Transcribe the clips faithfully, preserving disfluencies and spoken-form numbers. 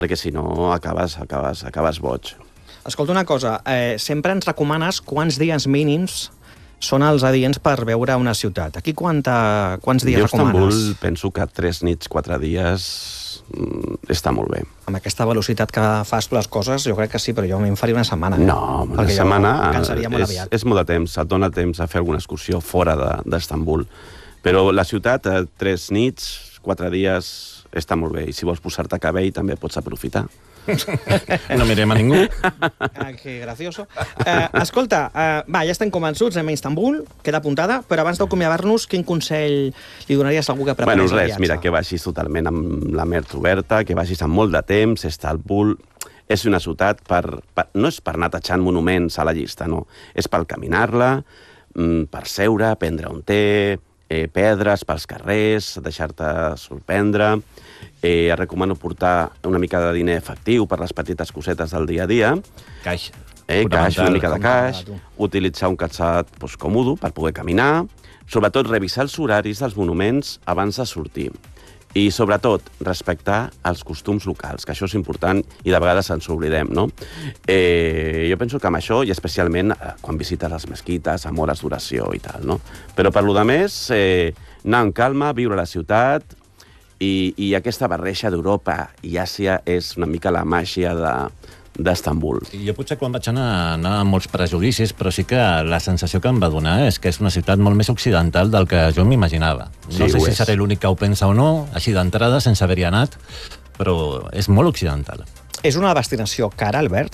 perquè si no acabes, acabes, acabes boig. Escolta una cosa, eh, sempre ens recomanes quants dies mínims són els adients per veure una ciutat. Aquí quanta, quants dies jo recomanes? Jo a Istanbul penso que tres nits, quatre dies mm, està molt bé. Amb aquesta velocitat que fas tu les coses, jo crec que sí, però jo m'hi faria una setmana. No, una setmana molt és, és molt de temps, et dona temps a fer alguna excursió fora d'Istanbul. Però la ciutat, eh, tres nits, quatre dies, està molt bé. I si vols posar-te cabell, també pots aprofitar. No mirem a ningú. Ah, que gracioso. Eh, escolta, eh, va, ja estem convençuts, anem a Istanbul, queda apuntada, però abans d'acomiadar-nos, quin consell li donaries a algú que preparés bueno, el res, viatge? Mira, que vagis totalment amb la ment oberta, que vagis amb molt de temps. Istanbul és una ciutat per, per... No és per anar tachant monuments a la llista, no. És per caminar-la, per seure, prendre un té, eh, pedres pels carrers, deixar-te sorprendre. Eh, recomano portar una mica de diner efectiu per les petites cosetes del dia a dia. Caix. Eh, caix, una mica de caix. Utilitzar un calçat doncs, còmode per poder caminar. Sobretot, revisar els horaris dels monuments abans de sortir. I, sobretot, respectar els costums locals, que això és important i de vegades ens oblidem, no? Eh, jo penso que amb això, i especialment eh, quan visites les mesquites, amb hores d'oració i tal, no? Però per lo de més, eh, anar amb calma, viure a la ciutat, i, i aquesta barreja d'Europa i Àsia és una mica la màgia de d'Istanbul. Jo potser quan vaig anar, anar amb molts prejudicis, però sí que la sensació que em va donar és que és una ciutat molt més occidental del que jo m'imaginava. No Sí, sé ho si és. seré l'únic que ho pensa o no, així d'entrada, sense haver-hi anat, però és molt occidental. És una destinació cara, Albert?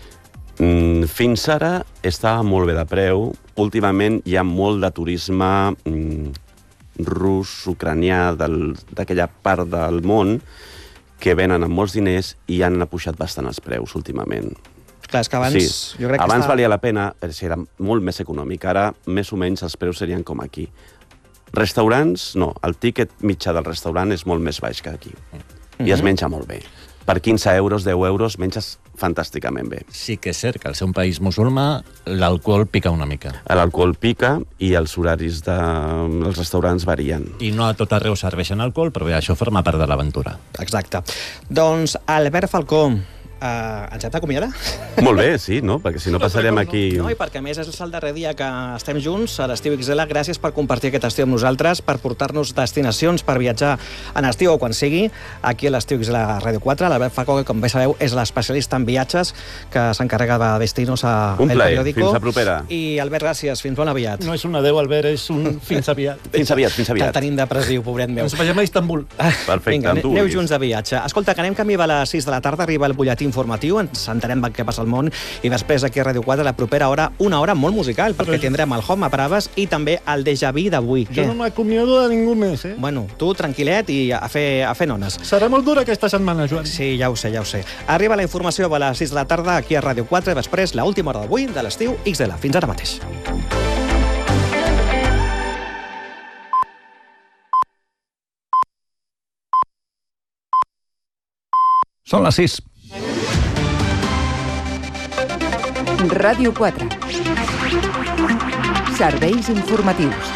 Mm, fins ara estava molt bé de preu. Últimament hi ha molt de turisme mm, rus, ucranià, del- d'aquella part del món, que venen amb molts diners i han pujat bastant els preus últimament. Clar, és que abans... Sí. Jo crec que Abans està... valia la pena, perquè era molt més econòmic. Ara, més o menys, els preus serien com aquí. Restaurants, no. El tíquet mitjà del restaurant és molt més baix que aquí. I es menja molt bé. Per quinze euros, deu euros, menges fantàsticament bé. Sí que és cert que al ser un país musulmà, l'alcohol pica una mica. L'alcohol pica i els horaris dels restaurants varien. I no a tot arreu serveixen alcohol, però bé, això forma part de l'aventura. Exacte. Doncs, Albert Falcó, Uh, ens hem d'acomiadar? Molt bé, sí, no? Perquè si no passarem aquí... No, i perquè a més és el darrer dia que estem junts a l'Estiu X L. Gràcies per compartir aquest estiu amb nosaltres, per portar-nos destinacions per viatjar en estiu o quan sigui, aquí a l'Estiu X L a Ràdio quatre. L'Albert Falcó, que com bé sabeu, és l'especialista en viatges que s'encarrega de vestir-nos a Un El plaer, Periódico. fins la propera. I Albert, gràcies, fins bon aviat. No és un adeu, Albert, és un fins aviat. Fins aviat, fins Que aviat. tenim depressiu, pobret meu. Ens veiem a Istanbul. Perfecte, Vinga, amb tu aneu vulguis. junts de viatge. Escolta, que anem camí a les sis de la tarda, arriba el butlletí informatiu, ens entenem què passa al món, i després aquí a Ràdio quatre, la propera hora, una hora molt musical, perquè tindrem el Home Braves i també el Déjà Vu d'avui. Jo no m'acomiado de ningú més, eh? Bueno, tu tranquil·let i a fer, a fer nones. Serà molt dura aquesta setmana, Joan. Sí, ja ho sé, ja ho sé. Arriba la informació a les sis de la tarda aquí a Ràdio quatre, i després l'última hora d'avui de l'Estiu X L. Fins ara mateix. Són les sis. Ràdio quatre. Serveis informatius.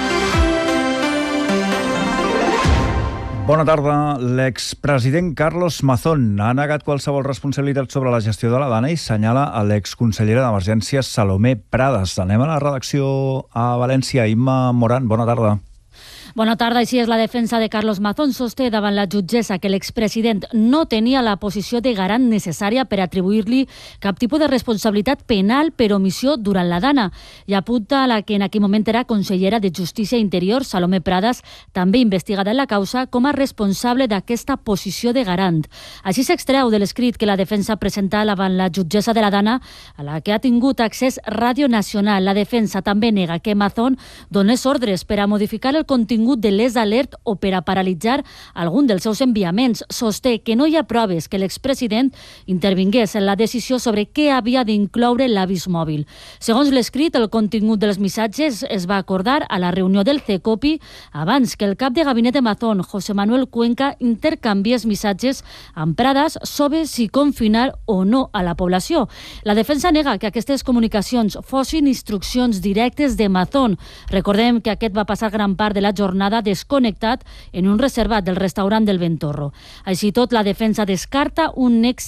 Bona tarda. L'expresident Carlos Mazón ha negat qualsevol responsabilitat sobre la gestió de la Dana i senyala a l'exconsellera d'Emergències Salomé Prades. Anem a la redacció a València. Imma Moran, bona tarda. Bona tarda. Així és, la defensa de Carlos Mazón sosté davant la jutgessa que l'expresident no tenia la posició de garant necessària per atribuir-li cap tipus de responsabilitat penal per omissió durant la Dana. I apunta a la que en aquell moment era consellera de Justícia i Interior, Salomé Prades, també investigada en la causa com a responsable d'aquesta posició de garant. Així s'extreu de l'escrit que la defensa presenta davant la jutgessa de la Dana, a la que ha tingut accés Ràdio Nacional. La defensa també nega que Mazón donés ordres per a modificar el contingut de les alert o per a paralitzar algun dels seus enviaments. Sosté que no hi ha proves que l'expresident intervingués en la decisió sobre què havia d'incloure l'avís mòbil. Segons l'escrit, el contingut dels missatges es va acordar a la reunió del CECOPI abans que el cap de gabinet de Mazón, José Manuel Cuenca, intercanviés missatges amb Prades sobre si confinar o no a la població. La defensa nega que aquestes comunicacions fossin instruccions directes de Mazón. Recordem que aquest va passar gran part de la jornada jornada desconnectat en un reservat del restaurant del Ventorro. Així tot, la defensa descarta un nexe